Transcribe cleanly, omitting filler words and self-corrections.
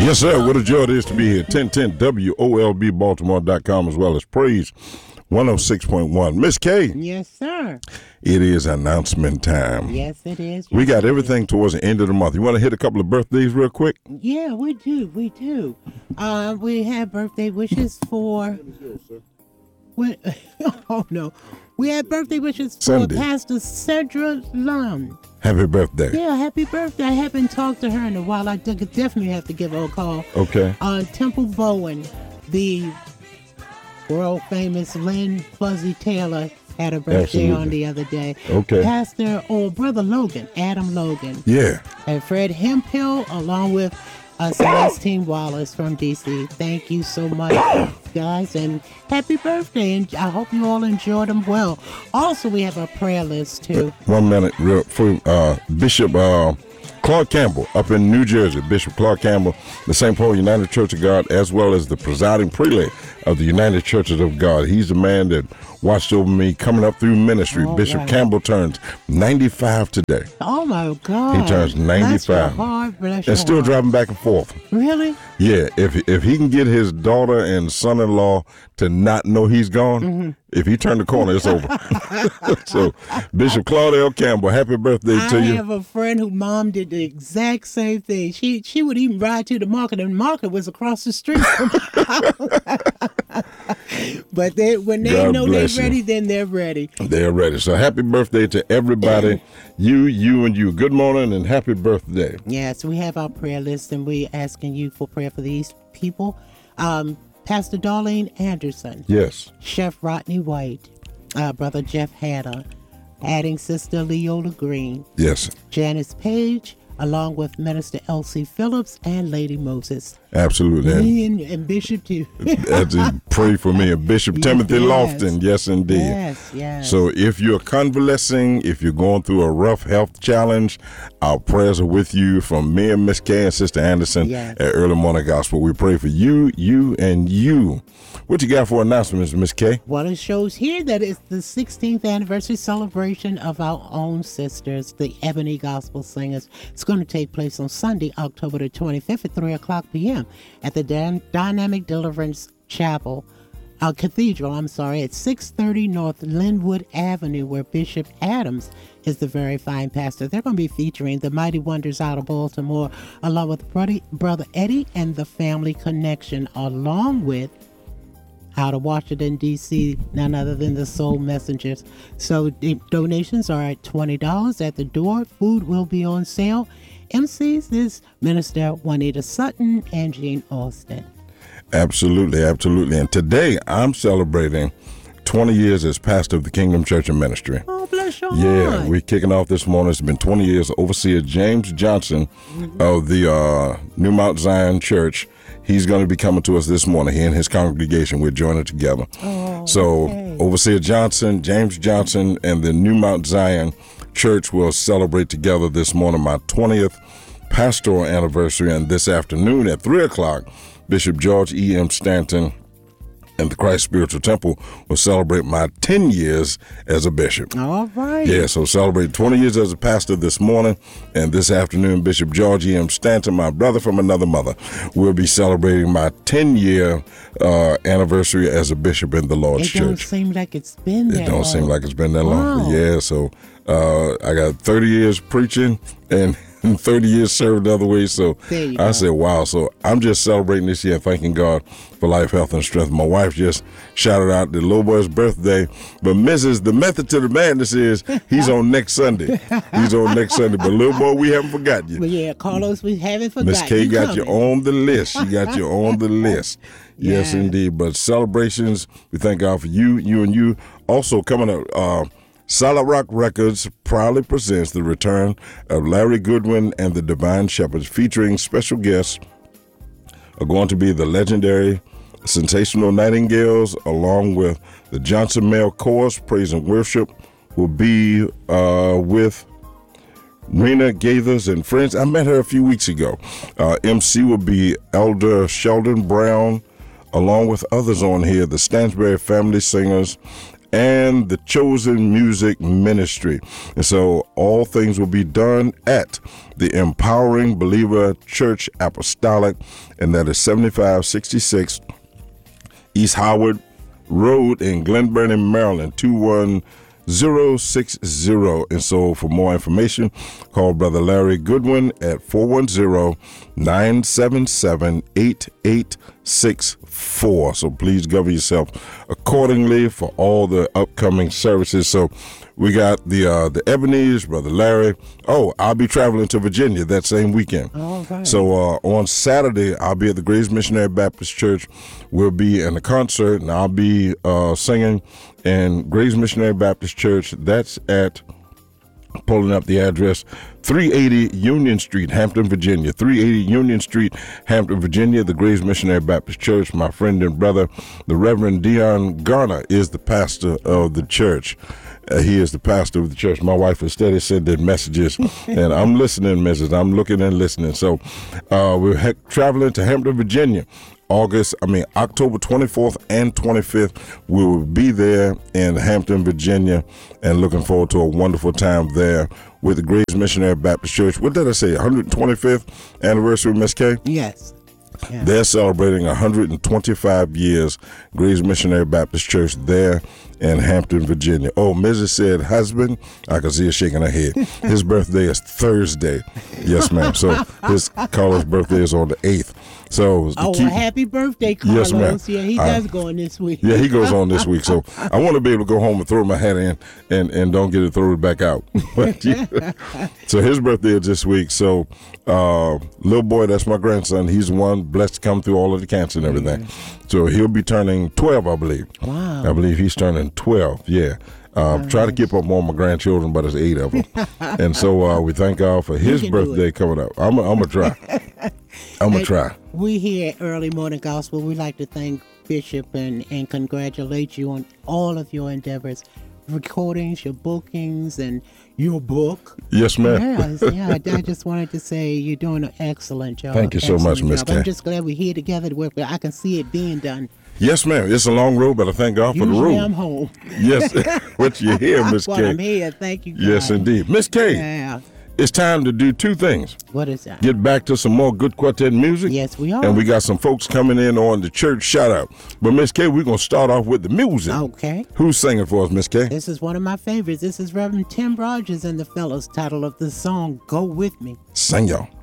Yes, sir. What a joy it is to be here. 1010 WOLBBaltimore.com as well as Praise 106.1. Miss K. Yes, sir. It is announcement time. Yes, it is. We got everything towards the end of the month. You want to hit a couple of birthdays real quick? Yeah, we do. We do. We have birthday wishes for... Oh, no. We have birthday wishes for Sunday. Pastor Cedra Lum. Happy birthday. Yeah, happy birthday. I haven't talked to her in a while. I definitely have to give her a call. Okay. Temple Bowen, the world famous Lynn Fuzzy Taylor, had a birthday Absolutely. on the other day. Okay. Pastor or Brother Logan, Adam Logan. Yeah. And Fred Hemphill, along with Celestine Wallace from D.C. Thank you so much, guys, and happy birthday, and I hope you all enjoyed them well. Also, we have a prayer list, too. 1 minute real for Bishop Clark Campbell up in New Jersey. Bishop Clark Campbell, the St. Paul United Church of God, as well as the presiding prelate of the United Churches of God. He's the man that watched over me coming up through ministry. All Bishop right. Campbell turns 95 today. Oh, my God. He turns 95. Bless your heart, bless your And still heart. driving back and forth. Really? Yeah, if he can get his daughter and son-in-law to not know he's gone, Mm-hmm. if he turned the corner, it's over. So, Bishop Claudel Campbell, happy birthday to I you. have a friend whose mom did the exact same thing. She would even ride to the market, and the market was across the street from her. But when they God know they're bless you. ready, then they're ready. They're ready. So, happy birthday to everybody. You, and you. Good morning and happy birthday. Yes, we have our prayer list, and we're asking you for prayer for these people. Pastor Darlene Anderson, Yes. Chef Rodney White, Brother Jeff Hanna, adding Sister Leola Green, Yes. Janice Page, along with Minister Elsie Phillips and Lady Moses. Absolutely. And Me and Bishop too. as he pray for me and Bishop Timothy Yes. Lofton. Yes, indeed. Yes. So if you're convalescing, if you're going through a rough health challenge, our prayers are with you from me and Miss Kay and Sister Anderson Yes. at Early Morning Gospel. We pray for you, and you. What you got for announcements, Miss Kay? Well, it shows here that it's the 16th anniversary celebration of our own sisters, the Ebony Gospel Singers. It's going to take place on Sunday, October the 25th at 3 o'clock p.m. at the Dynamic Deliverance Chapel. Cathedral, at 630 North Linwood Avenue, where Bishop Adams is the very fine pastor. They're going to be featuring the Mighty Wonders out of Baltimore, along with Brother Eddie and the Family Connection, along with out of Washington, D.C., none other than the Soul Messengers. So the donations are at $20 at the door. Food will be on sale. MCs is Minister Juanita Sutton and Jean Austin. Absolutely. And today I'm celebrating 20 years as pastor of the Kingdom Church and Ministry. Oh, bless your Yeah, heart. we're kicking off this morning. It's been 20 years. Overseer James Johnson of the New Mount Zion Church, he's going to be coming to us this morning. He and his congregation, we're joining together. Okay. Overseer Johnson, James Johnson, and the New Mount Zion Church will celebrate together this morning my 20th pastoral anniversary. And this afternoon at 3 o'clock, Bishop George E.M. Stanton and the Christ Spiritual Temple will celebrate my 10 years as a bishop. All right. Yeah, so celebrate 20 years as a pastor this morning, and this afternoon, Bishop George E.M. Stanton, my brother from another mother, will be celebrating my 10-year anniversary as a bishop in the Lord's It don't Church. seem like it's been that It don't long. seem like it's been that long. Wow. Yeah, so I got 30 years preaching and 30 years served the other way. So There you I go. said, wow. So I'm just celebrating this year, thanking God for life, health, and strength. My wife just shouted out the little boy's birthday. But Mrs., the method to the madness is he's on next Sunday. He's on next Sunday. But little boy, we haven't forgotten you. But yeah, Carlos, we haven't forgotten. Miss K got you coming. on the list. She got you on the list. Yes, Yeah. indeed. But celebrations, we thank God for you, and you. Also coming up, Solid Rock Records proudly presents the return of Larry Goodwin and the Divine Shepherds, featuring special guests are going to be the legendary Sensational Nightingales, along with the Johnson Male Chorus. Praise and worship will be with Rena Gaithers and friends. I met her a few weeks ago. MC will be Elder Sheldon Brown, along with others on here, the Stansberry Family Singers, and the Chosen Music Ministry. And so all things will be done at the Empowering Believer Church Apostolic, and that is 7566 East Howard Road in Glen Burnie, Maryland, 21060. And so for more information, call Brother Larry Goodwin at 410-977-8864. So please govern yourself accordingly for all the upcoming services. So we got the Ebenezer, Brother Larry. Oh, I'll be traveling to Virginia that same weekend. All right. So on Saturday, I'll be at the Grace Missionary Baptist Church. We'll be in a concert, and I'll be singing in Grace Missionary Baptist Church. That's at, pulling up the address, 380 Union Street, Hampton, Virginia. 380 Union Street, Hampton, Virginia, the Grace Missionary Baptist Church. My friend and brother, the Reverend Dion Garner, is the pastor of the church. He is the pastor of the church. My wife is steady sending messages, and I'm listening, Mrs. I'm looking and listening. So we're traveling to Hampton, Virginia. October 24th and 25th, we will be there in Hampton, Virginia, and looking forward to a wonderful time there with the Grace Missionary Baptist Church. What did I say, 125th anniversary, Miss Kay? Yes. Yeah. They're celebrating 125 years, Grace Missionary Baptist Church there in Hampton, Virginia. Oh, Mrs. said husband. I can see her shaking her head. His birthday is Thursday. Yes, ma'am. So Carlos' birthday is on the 8th. So happy birthday, Carlos. Yes, ma'am. Yeah, he does go on this week. Yeah, he goes on this week. So I want to be able to go home and throw my hat in and don't get it thrown back out. So his birthday is this week. So little boy, that's my grandson. He's the one blessed to come through all of the cancer and everything. So he'll be turning 12, I believe. Wow. I believe he's turning 12, yeah. Try to keep up on my grandchildren, but it's 8 of them. And so we thank God for his birthday coming up. I'm going to try. I'm going to try. We here at Early Morning Gospel, we like to thank Bishop and congratulate you on all of your endeavors, recordings, your bookings, and your book. Yes, ma'am. Yeah, I just wanted to say you're doing an excellent job. Thank you so much, Miss Kay. I'm just glad we're here together to work, but I can see it being done. Yes, ma'am. It's a long road, but I thank God for the road. I'm home. Yes, what you hear, Miss Kay. I'm here. Thank you, God. Yes, indeed. Miss Kay, yeah. It's time to do two things. What is that? Get back to some more good quartet music. Yes, we are. And we got some folks coming in on the church shout out. But Miss Kay, we're going to start off with the music. Okay. Who's singing for us, Miss Kay? This is one of my favorites. This is Reverend Tim Rogers and the Fellows. Title of the song, Go With Me. Sing, y'all.